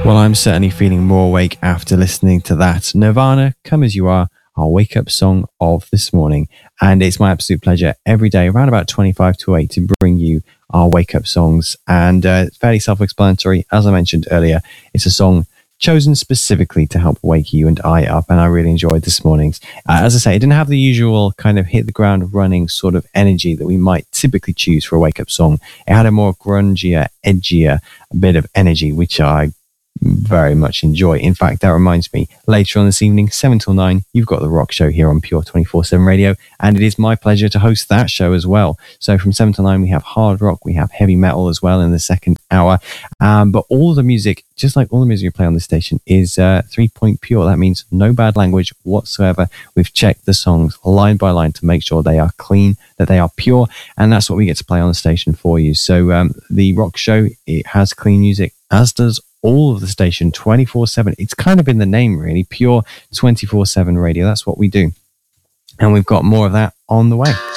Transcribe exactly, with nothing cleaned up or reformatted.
Well, I'm certainly feeling more awake after listening to that. Nirvana, Come As You Are, our wake up song of this morning. And it's my absolute pleasure every day, around about twenty-five to eight, to bring you our wake up songs. And uh, it's fairly self explanatory. As I mentioned earlier, it's a song chosen specifically to help wake you and I up, and I really enjoyed this morning's. Uh, as I say, it didn't have the usual kind of hit the ground running sort of energy that we might typically choose for a wake up song. It had a more grungier, edgier bit of energy, which I very much enjoy. In fact, that reminds me, later on this evening, seven till nine, you've got The Rock Show here on Pure twenty-four seven Radio, and it is my pleasure to host that show as well. So from seven till nine, we have hard rock, we have heavy metal as well in the second hour, um, but all the music, just like all the music you play on this station, is uh, three-point pure. That means no bad language whatsoever. We've checked the songs line by line to make sure they are clean, that they are pure, and that's what we get to play on the station for you. So um, The Rock Show, it has clean music, as does all of the station, twenty-four seven. It's kind of in the name, really. Pure twenty-four seven radio. That's what we do. And we've got more of that on the way.